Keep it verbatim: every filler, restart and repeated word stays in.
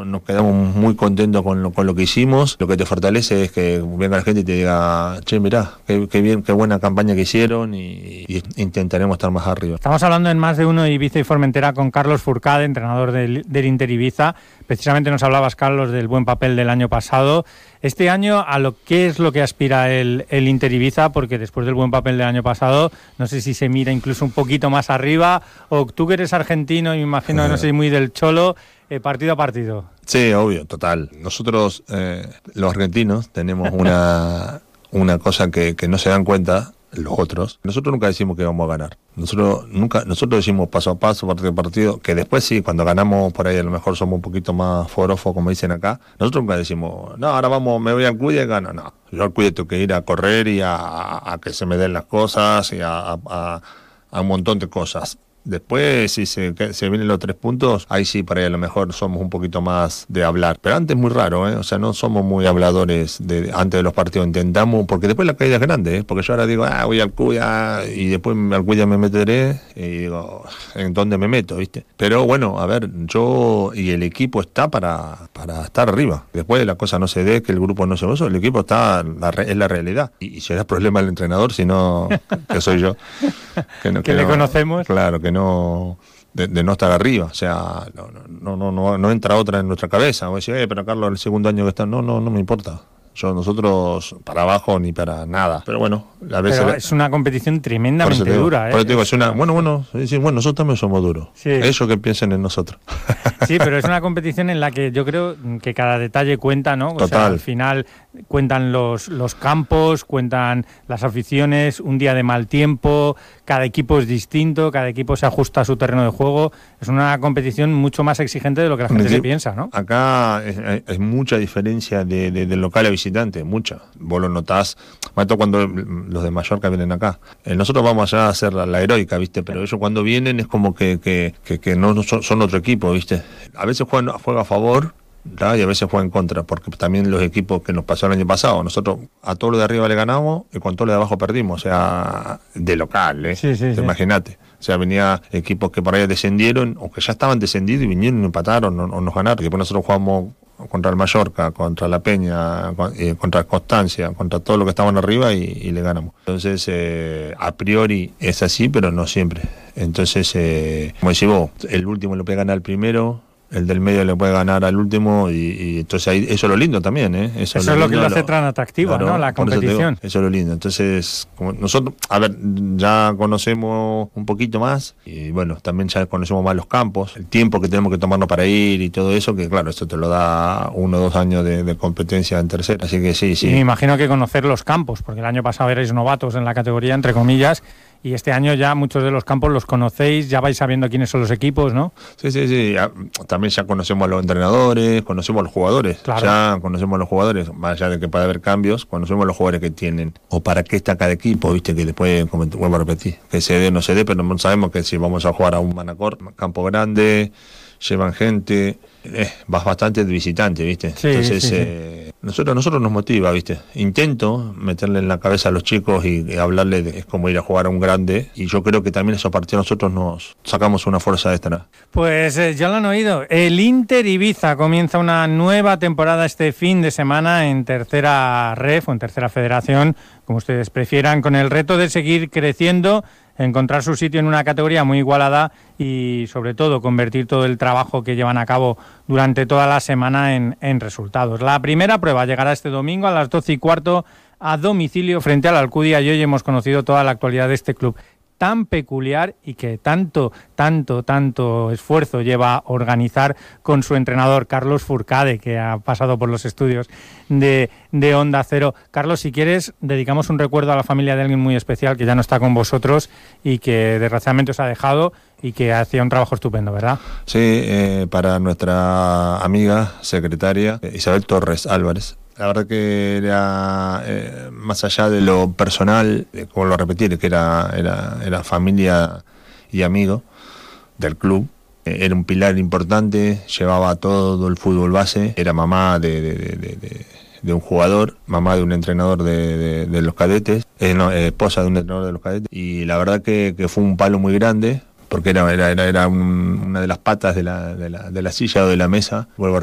no, nos quedamos muy contentos con lo, con lo que hicimos. Lo que te fortalece es que venga la gente y te diga, che, mirá, qué, qué bien, qué buena campaña que hicieron y, y intentaremos estar más arriba. Estamos hablando en Más de Uno Ibiza y Formentera con Carlos Fourcade, entrenador del, del Inter Ibiza. Precisamente nos hablabas, Carlos, del buen papel del año pasado. Este año, ¿a lo qué es lo que aspira el, el Inter Ibiza? Porque después del buen papel del año pasado, no sé si se mira incluso un poquito más arriba, o tú que eres argentino y me imagino que no soy muy del cholo, eh, partido a partido. Sí, obvio, total. Nosotros, eh, los argentinos, tenemos una, una cosa que, que no se dan cuenta los otros. Nosotros nunca decimos que vamos a ganar. Nosotros nunca, nosotros decimos paso a paso, partido a partido, que después sí, cuando ganamos por ahí a lo mejor somos un poquito más forofos, como dicen acá. Nosotros nunca decimos, no, ahora vamos, me voy al Cuya y gano. No, yo al Cuya tengo que ir a correr y a, a, a que se me den las cosas y a, a, a un montón de cosas. Después, si se, se vienen los tres puntos, ahí sí, para ahí a lo mejor somos un poquito más de hablar. Pero antes es muy raro, ¿eh? O sea, no somos muy habladores de, antes de los partidos. Intentamos, porque después la caída es grande, ¿eh? Porque yo ahora digo, ah, voy al Cuya, y después al Cuya me meteré, y digo, ¿en dónde me meto, viste? Pero bueno, a ver, yo y el equipo está para, para estar arriba. Después de la cosa no se dé, que el grupo no se goza, el equipo está, la, es la realidad. Y, y será problema del entrenador, si no, que soy yo. Que, no, que, que le no, conocemos. Claro, que no de, de no estar arriba, o sea, no, no, no, no, no entra otra en nuestra cabeza. O decir, eh, pero Carlos, el segundo año que está, no, no, no me importa. Yo, nosotros, para abajo ni para nada. Pero bueno, a veces... Pero es una competición tremendamente digo, dura, ¿eh? Por eso te digo, es una... Bueno, bueno, sí, bueno, nosotros también somos duros. Sí. Ellos que piensen en nosotros. Sí, pero es una competición en la que yo creo que cada detalle cuenta, ¿no? O Total. sea, al final cuentan los, los campos, cuentan las aficiones, un día de mal tiempo, cada equipo es distinto, cada equipo se ajusta a su terreno de juego. Es una competición mucho más exigente de lo que la gente sí, se piensa, ¿no? Acá es, es mucha diferencia de, de, de local a visitante, mucha. Vos lo notás, más todo cuando los de Mallorca vienen acá. Eh, nosotros vamos allá a hacer la, la heroica, ¿viste? Pero ellos cuando vienen es como que, que, que, que no son, son otro equipo, ¿viste? A veces juegan, juega a favor, ¿tá? Y a veces juega en contra, porque también los equipos que nos pasó el año pasado, nosotros a todos los de arriba le ganamos y con todos los de abajo perdimos, o sea, de local, ¿eh? Sí, sí, sí. Imagínate. O sea, venía equipos que por ahí descendieron o que ya estaban descendidos y vinieron y empataron o, o nos ganaron. Y después nosotros jugamos contra el Mallorca, contra la Peña, eh, contra Constancia, contra todo lo que estaban arriba y, y le ganamos. Entonces, eh, a priori es así, pero no siempre. Entonces, eh, como decís vos, el último le puede ganar al primero, el del medio le puede ganar al último y, y entonces ahí, eso es lo lindo también, ¿eh? Eso, eso es lo, lindo, que lo hace lo, tan atractivo, claro, ¿no? La competición. Eso, digo, eso es lo lindo. Entonces, como nosotros, a ver, ya conocemos un poquito más y bueno, también ya conocemos más los campos, el tiempo que tenemos que tomarnos para ir y todo eso, que claro, esto te lo da uno o dos años de, de competencia en tercera, así que sí, sí. Y me imagino que conocer los campos, porque el año pasado erais novatos en la categoría, entre comillas, y este año ya muchos de los campos los conocéis, ya vais sabiendo quiénes son los equipos, ¿no? Sí, sí, sí. También ya conocemos a los entrenadores, conocemos a los jugadores. Claro. Ya conocemos a los jugadores, más allá de que pueda haber cambios, conocemos a los jugadores que tienen. O para qué está cada equipo, viste, que después, como te vuelvo a repetir, que se dé o no se dé, pero no sabemos que si vamos a jugar a un Manacor, campo grande, llevan gente, eh, vas bastante de visitante, viste. Sí, Entonces, sí, sí. Eh, nosotros, nosotros nos motiva, viste. Intento meterle en la cabeza a los chicos y, y hablarle de es como ir a jugar a un grande. Y yo creo que también esos partidos nosotros nos sacamos una fuerza extra. Pues eh, ya lo han oído. El Inter Ibiza comienza una nueva temporada este fin de semana en tercera ref o en tercera federación, como ustedes prefieran, con el reto de seguir creciendo, encontrar su sitio en una categoría muy igualada y sobre todo convertir todo el trabajo que llevan a cabo durante toda la semana en, en resultados. La primera prueba llegará este domingo a las doce y cuarto a domicilio frente al Alcudia y hoy hemos conocido toda la actualidad de este club tan peculiar y que tanto, tanto, tanto esfuerzo lleva a organizar con su entrenador Carlos Fourcade, que ha pasado por los estudios de, de Onda Cero. Carlos, si quieres, dedicamos un recuerdo a la familia de alguien muy especial que ya no está con vosotros y que desgraciadamente os ha dejado y que hacía un trabajo estupendo, ¿verdad? Sí, eh, para nuestra amiga secretaria Isabel Torres Álvarez. La verdad que era, eh, más allá de lo personal, eh, como lo repetir, que era, era, era familia y amigo del club, eh, era un pilar importante, llevaba todo el fútbol base, era mamá de, de, de, de, de, de un jugador, mamá de un entrenador de, de, de los cadetes, eh, no, eh, esposa de un entrenador de los cadetes, y la verdad que, que fue un palo muy grande, porque era, era, era un, una de las patas de la, de, la, de la silla o de la mesa, vuelvo a